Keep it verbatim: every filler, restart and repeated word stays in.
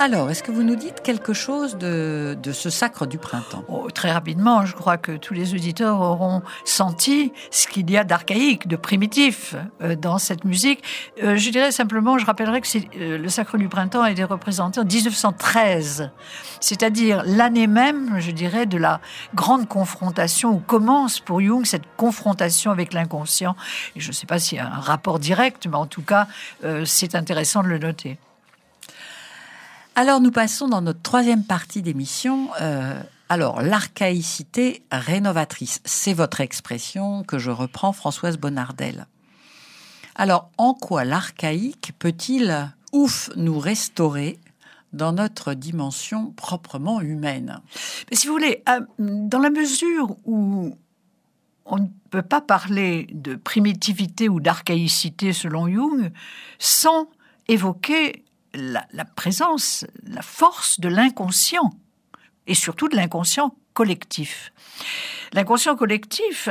Alors, est-ce que vous nous dites quelque chose de, de ce sacre du printemps ? Oh, très rapidement, je crois que tous les auditeurs auront senti ce qu'il y a d'archaïque, de primitif euh, dans cette musique. Euh, je dirais simplement, je rappellerai que c'est, euh, le sacre du printemps a été représenté en dix-neuf cent treize, c'est-à-dire l'année même, je dirais, de la grande confrontation, où commence pour Jung cette confrontation avec l'inconscient. Et je ne sais pas s'il y a un rapport direct, mais en tout cas, euh, c'est intéressant de le noter. Alors, nous passons dans notre troisième partie d'émission. Euh, alors, l'archaïcité rénovatrice, c'est votre expression que je reprends, Françoise Bonnardel. Alors, en quoi l'archaïque peut-il, ouf, nous restaurer dans notre dimension proprement humaine ? Mais si vous voulez, dans la mesure où on ne peut pas parler de primitivité ou d'archaïcité selon Jung sans évoquer La, la présence, la force de l'inconscient, et surtout de l'inconscient collectif. L'inconscient collectif